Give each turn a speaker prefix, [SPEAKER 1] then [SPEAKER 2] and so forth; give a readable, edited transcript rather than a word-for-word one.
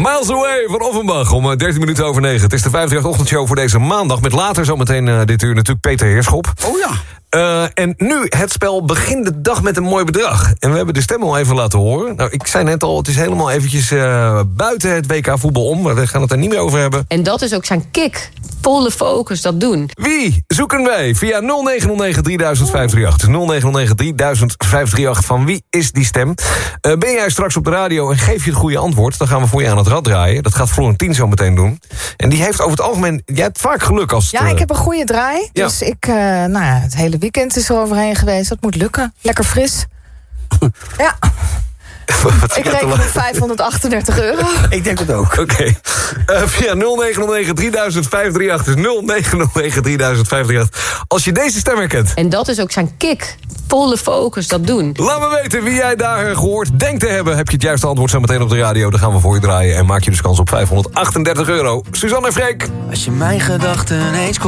[SPEAKER 1] Miles Away van Offenbach om 13 minuten over 9. Het is de 538-ochtendshow voor deze maandag. Met later zometeen dit uur natuurlijk Peter Heerschop.
[SPEAKER 2] Oh ja.
[SPEAKER 1] En nu het spel Begin de Dag met een mooi bedrag. En we hebben de stem al even laten horen. Nou, ik zei net al, het is helemaal eventjes buiten het WK voetbal om. Maar we gaan het er niet meer over hebben.
[SPEAKER 3] En dat is ook zijn kick. Volle focus, dat doen.
[SPEAKER 1] Wie zoeken wij? Via 0909 3058. 0909 3058. Van wie is die stem? Ben jij straks op de radio en geef je het goede antwoord... dan gaan we voor je aan het rad draaien. Dat gaat Florentien zo meteen doen. En die heeft over het algemeen... Jij hebt vaak geluk als...
[SPEAKER 4] Ja, ik heb een goede draai.
[SPEAKER 1] Ja.
[SPEAKER 4] Dus het hele weekend is er overheen geweest. Dat moet lukken. Lekker fris. Ja. Ik reken op €538.
[SPEAKER 2] Ik denk het ook.
[SPEAKER 1] Oké. Via 0909 3058 is 0909 3058. Als je deze stem herkent.
[SPEAKER 3] En dat is ook zijn kick. Volle focus, dat doen.
[SPEAKER 1] Laat me weten wie jij daar gehoord denkt te hebben. Heb je het juiste antwoord zo meteen op de radio. Dan gaan we voor je draaien. En maak je dus kans op €538. Suzanne en Freek.
[SPEAKER 5] Als je mijn gedachten eens